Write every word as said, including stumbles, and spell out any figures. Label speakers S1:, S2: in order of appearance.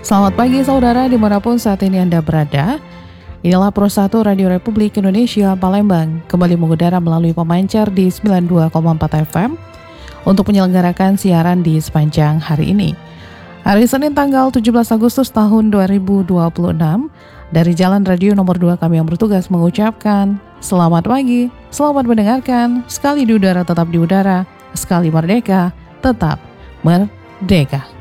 S1: Selamat pagi saudara dimanapun saat ini Anda berada. Inilah Pro satu Radio Republik Indonesia Palembang kembali mengudara melalui pemancar di sembilan puluh dua koma empat F M untuk menyelenggarakan siaran di sepanjang hari ini. Hari Senin tanggal tujuh belas Agustus tahun dua ribu dua puluh enam, dari Jalan Radio nomor dua kami yang bertugas mengucapkan selamat pagi, selamat mendengarkan, sekali di udara tetap di udara, sekali merdeka tetap merdeka.